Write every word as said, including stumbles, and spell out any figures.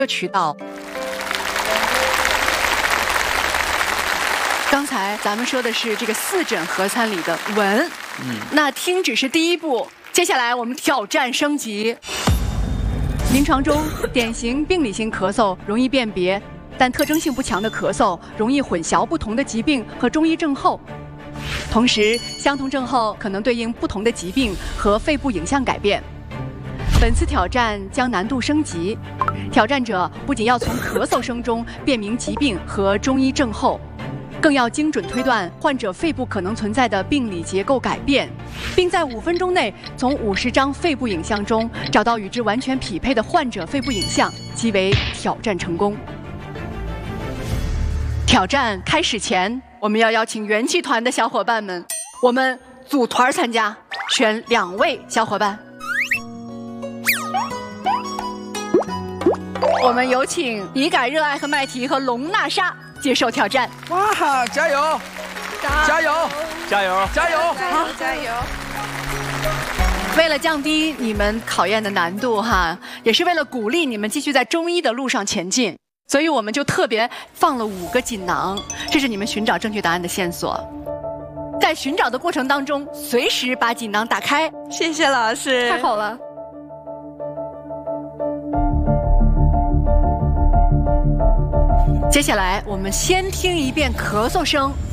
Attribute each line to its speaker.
Speaker 1: 个渠道。刚才咱们说的是这个四诊合参里的闻，嗯，那听只是第一步，接下来我们挑战升级。临床中，典型病理性咳嗽容易辨别，但特征性不强的咳嗽容易混淆不同的疾病和中医症候。同时，相同症候可能对应不同的疾病和肺部影像改变。本次挑战将难度升级，挑战者不仅要从咳嗽声中辨明疾病和中医症候，更要精准推断患者肺部可能存在的病理结构改变，并在五分钟内从五十张肺部影像中找到与之完全匹配的患者肺部影像，即为挑战成功。挑战开始前，我们要邀请元气团的小伙伴们，我们组团参加，选两位小伙伴。我们有请乙改热爱和麦提和龙娜莎接受挑战。
Speaker 2: 哇，加油！加油！加油！加油！
Speaker 3: 好，加油！
Speaker 1: 为了降低你们考验的难度哈，也是为了鼓励你们继续在中医的路上前进，所以我们就特别放了五个锦囊，这是你们寻找正确答案的线索。在寻找的过程当中，随时把锦囊打开。
Speaker 3: 谢谢老师，
Speaker 1: 太好了。接下来我们先听一遍咳嗽声，